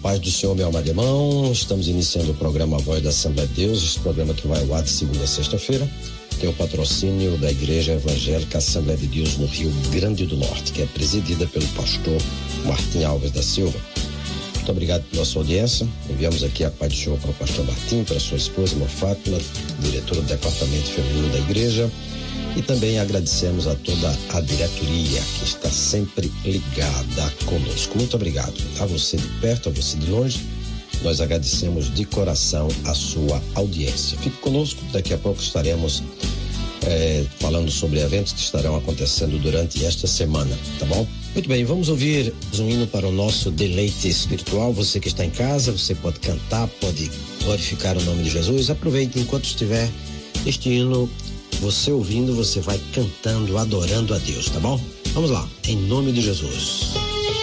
Paz do Senhor, meu amado irmão. Estamos iniciando o programa Voz da Assembleia de Deus, esse programa que vai ao ar de segunda a sexta-feira. Tem o patrocínio da Igreja Evangélica Assembleia de Deus no Rio Grande do Norte, que é presidida pelo pastor Martim Alves da Silva. Muito obrigado pela sua audiência. Enviamos aqui a paz do Senhor para o pastor Martim, para sua esposa, irmã Fátima, diretora do Departamento Feminino da Igreja. E também agradecemos a toda a diretoria que está sempre ligada conosco. Muito obrigado a você de perto, a você de longe. Nós agradecemos de coração a sua audiência. Fique conosco, daqui a pouco estaremos falando sobre eventos que estarão acontecendo durante esta semana, tá bom? Muito bem, vamos ouvir um hino para o nosso deleite espiritual. Você que está em casa, você pode cantar, pode glorificar o nome de Jesus. Aproveite enquanto estiver este hino. Você ouvindo, você vai cantando, adorando a Deus, tá bom? Vamos lá, em nome de Jesus.